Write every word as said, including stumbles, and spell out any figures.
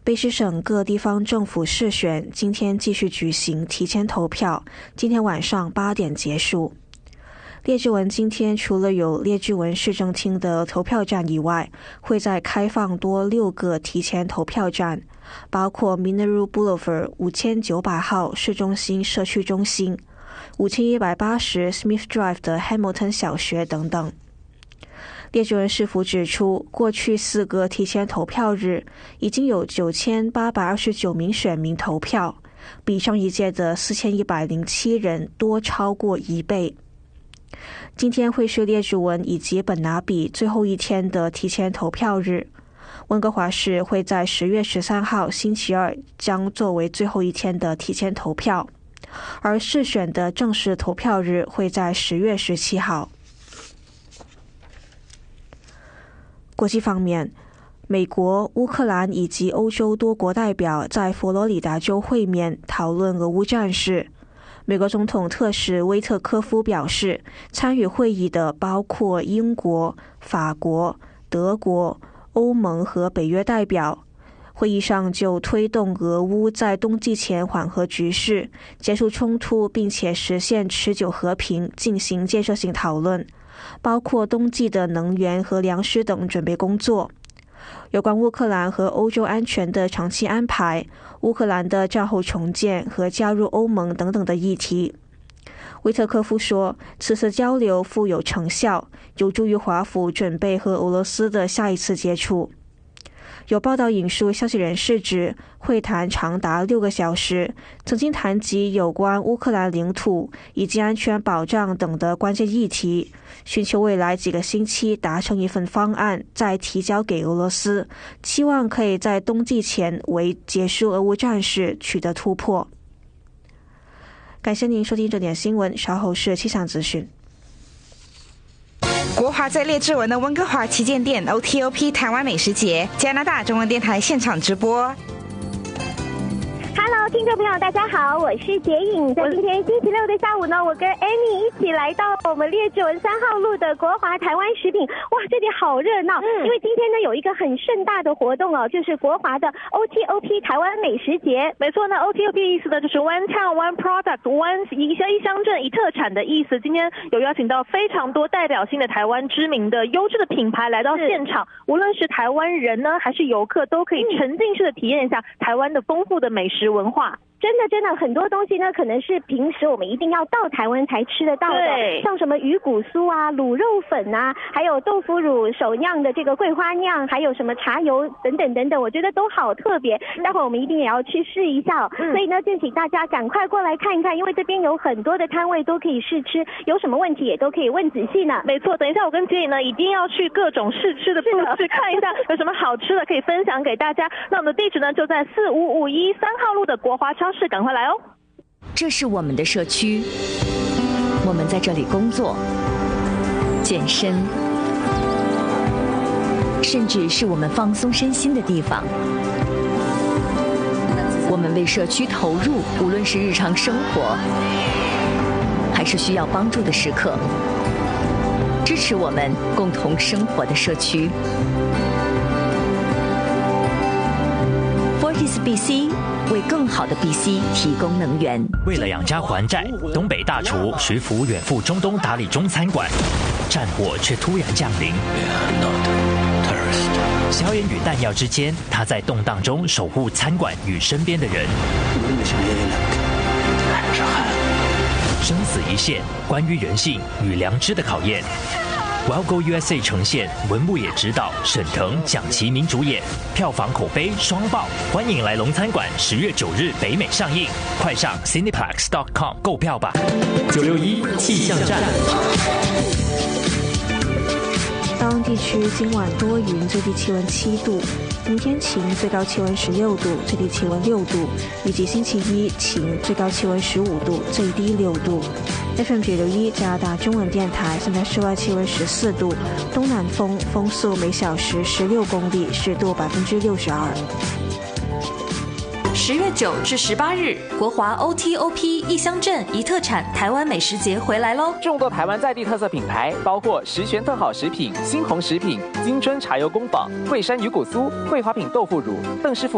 卑诗省各地方政府市选今天继续举行提前投票，今天晚上八点结束。列治文今天除了有列治文市政厅的投票站以外，会再开放多六个提前投票站，包括 Mineral Boulevard 五千九百号市中心社区中心、五千一百八十 Smith Drive 的 Hamilton 小学等等。列治文市府指出，过去四个提前投票日已经有九千八百二十九名选民投票，比上一届的四千一百零七人多超过一倍。今天会是列治文以及本拿比最后一天的提前投票日，温哥华市会在十月十三号星期二将作为最后一天的提前投票，而市选的正式投票日会在十月十七号。国际方面，美国、乌克兰以及欧洲多国代表在佛罗里达州会面，讨论俄乌战事。美国总统特使威特科夫表示，参与会议的包括英国、法国、德国、欧盟和北约代表。会议上就推动俄乌在冬季前缓和局势、结束冲突并且实现持久和平进行建设性讨论，包括冬季的能源和粮食等准备工作。有关乌克兰和欧洲安全的长期安排、乌克兰的战后重建和加入欧盟等等的议题。维特科夫说，此次交流富有成效，有助于华府准备和俄罗斯的下一次接触。有报道引述消息人士指，会谈长达六个小时，曾经谈及有关乌克兰领土以及安全保障等的关键议题，寻求未来几个星期达成一份方案，再提交给俄罗斯，期望可以在冬季前为结束俄乌战事取得突破。感谢您收听这点新闻，稍后是气象资讯。 国华在列治文的温哥华旗舰店 O T O P 台湾美食节，加拿大中文电台现场直播。 Hello， 听众朋友，大家好，我是杰颖。在今天星期六的下午呢，我跟 Annie 一起来到我们列治文三号路的国华台湾食品。哇，这里好热闹！嗯，因为今天呢有一个很盛大的活动哦，就是国华的 O T O P 台湾美食节。 没错呢 ，O T O P 意思呢就是 One Town One Product One 一乡一乡镇一特产的意思。今天有邀请到非常多代表性的台湾知名的优质的品牌来到现场，无论是台湾人呢还是游客，都可以沉浸式的体验一下台湾的丰富的美食文化。 真的真的很多东西呢，可能是平时我们一定要到台湾才吃得到的，像什么鱼骨酥啊、卤肉粉啊，还有豆腐乳手酿的这个桂花酿，还有什么茶油等等等等，我觉得都好特别。待会儿我们一定也要去试一下、哦嗯、所以呢，就请大家赶快过来看一看，因为这边有很多的摊位都可以试吃，有什么问题也都可以问仔细呢。 没错，等一下我跟杰颖呢一定要去各种试吃的布置看一下有什么好吃的可以分享给大家。那我们的地址呢就在四五五一三号路的国华超市，赶快来哦。 这是我们的社区，我们在这里工作、健身，甚至是我们放松身心的地方。我们为社区投入，无论是日常生活还是需要帮助的时刻，支持我们共同生活的社区。Fortis B C 为更好的 B C 提供能源。 为了养家还债，东北大厨徐福远赴中东打理中餐馆，战火却突然降临。硝烟与弹药之间，他在动荡中守护餐馆与身边的人。生死一线，关于人性与良知的考验。Wild Go U S A 呈现，文牧野执导，沈腾、蒋奇明主演，票房口碑双爆，欢迎来龙餐馆，十月九日北美上映，快上 Cineplex dot com 购票吧。九六一气象站。 大温地区今晚多云，最低气温七度；明天晴，最高气温十六度，最低气温六度；以及星期一晴，最高气温十五度，最低六度。F M 九六一加拿大中文电台，现在室外气温十四度，东南风，风速每小时十六公里，湿度百分之六十二。 十月九至十八日，国华 O T O P 一乡镇一特产台湾美食节回来喽！ 众多台湾在地特色品牌，包括十全特好食品、新鸿食品、金樽茶油工坊、桂山鱼骨酥、桂花品豆腐乳、邓师傅